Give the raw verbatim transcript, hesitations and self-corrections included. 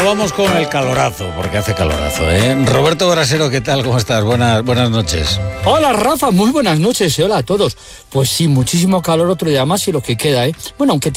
vamos con el calorazo, porque hace calorazo, ¿eh? Roberto Brasero, ¿qué tal? ¿Cómo estás? Buenas, buenas noches. Hola, Rafa, muy buenas noches y hola a todos. Pues sí, muchísimo calor otro día más y lo que queda, ¿eh? Bueno, aunque